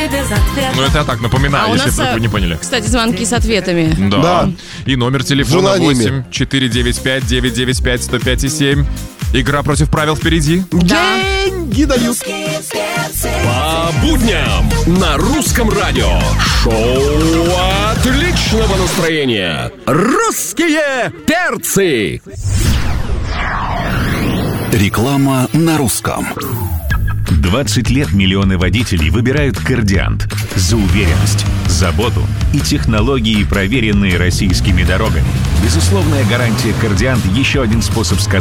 Ну, это я так напоминаю, если вдруг вы не поняли. Кстати, звонки с ответами. Да. И номер телефона Желаниями. 8-495-995-105-7. Игра против правил впереди. Деньги дают. По будням на русском радио. Шоу отличного настроения. Русские перцы. Реклама на русском. 20 лет миллионы водителей выбирают «Кордиант» за уверенность, заботу и технологии, проверенные российскими дорогами. Безусловная гарантия «Кордиант» — еще один способ сказать